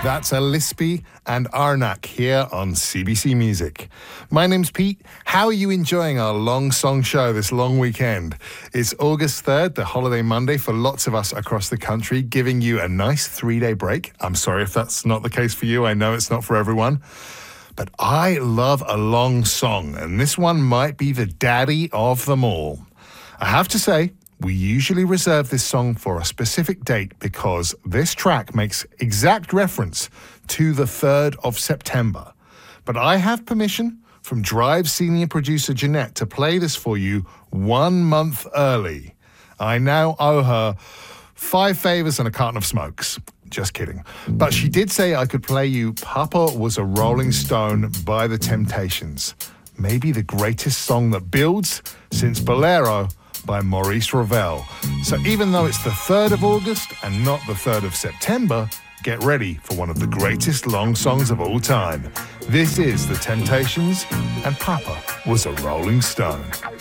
That's Alispy and Arnak here on CBC Music. My name's Pete. How are you enjoying our long song show this long weekend? It's August 3rd, the holiday Monday for lots of us across the country, giving you a nice 3-day break. I'm sorry if that's not the case for you. I know it's not for everyone. But I love a long song, and this one might be the daddy of them all. I have to say, we usually reserve this song for a specific date because this track makes exact reference to the 3rd of September. But I have permission from Drive senior producer Jeanette to play this for you 1 month early. I now owe her 5 favors and a carton of smokes. Just kidding. But she did say I could play you Papa Was a Rolling Stone by The Temptations. Maybe the greatest song that builds since Bolero by Maurice Ravel. So even though it's the 3rd of August and not the 3rd of September, get ready for one of the greatest long songs of all time. This is The Temptations and Papa Was a Rolling Stone.